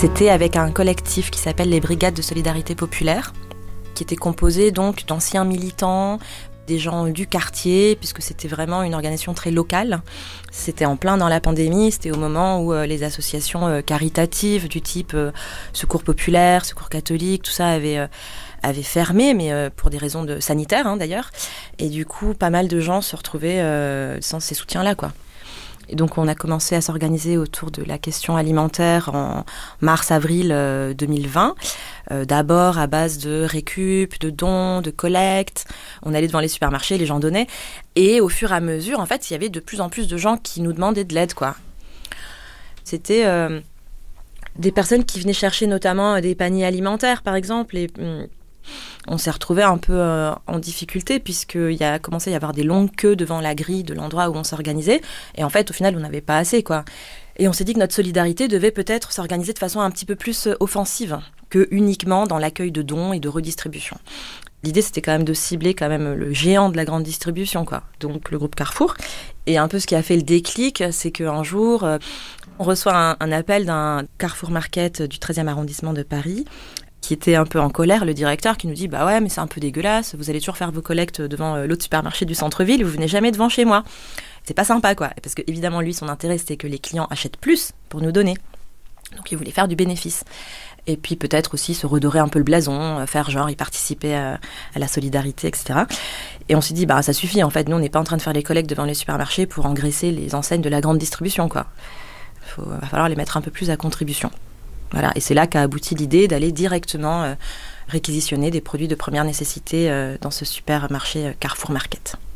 C'était avec un collectif qui s'appelle les Brigades de Solidarité Populaire, qui était composé donc d'anciens militants, des gens du quartier, puisque c'était vraiment une organisation très locale. C'était en plein dans la pandémie, c'était au moment où les associations caritatives du type Secours Populaire, Secours Catholique, tout ça avait fermé, mais pour des raisons sanitaires d'ailleurs. Et du coup, pas mal de gens se retrouvaient sans ces soutiens-là, quoi. Et donc, on a commencé à s'organiser autour de la question alimentaire en mars-avril 2020. D'abord à base de récup, de dons, de collectes. On allait devant les supermarchés, les gens donnaient. Et au fur et à mesure, en fait, il y avait de plus en plus de gens qui nous demandaient de l'aide, quoi. C'était des personnes qui venaient chercher notamment des paniers alimentaires, par exemple. Et on s'est retrouvés un peu en difficulté puisqu'il a commencé à y avoir des longues queues devant la grille de l'endroit où on s'organisait. Et en fait, au final, on n'avait pas assez, quoi. Et on s'est dit que notre solidarité devait peut-être s'organiser de façon un petit peu plus offensive que uniquement dans l'accueil de dons et de redistribution. L'idée, c'était quand même de cibler quand même le géant de la grande distribution, quoi. Donc le groupe Carrefour. Et un peu ce qui a fait le déclic, c'est qu'un jour, on reçoit un appel d'un Carrefour Market du 13e arrondissement de Paris, qui était un peu en colère, le directeur, qui nous dit « Bah ouais, mais c'est un peu dégueulasse, vous allez toujours faire vos collectes devant l'autre supermarché du centre-ville, vous venez jamais devant chez moi. » C'est pas sympa, quoi. Parce que évidemment, lui, son intérêt, c'était que les clients achètent plus pour nous donner. Donc, il voulait faire du bénéfice. Et puis, peut-être aussi se redorer un peu le blason, faire genre, y participer à la solidarité, etc. Et on s'est dit, bah ça suffit, en fait. Nous, on n'est pas en train de faire les collectes devant les supermarchés pour engraisser les enseignes de la grande distribution, quoi. Va falloir les mettre un peu plus à contribution. Voilà, et c'est là qu'a abouti l'idée d'aller directement réquisitionner des produits de première nécessité dans ce supermarché Carrefour Market.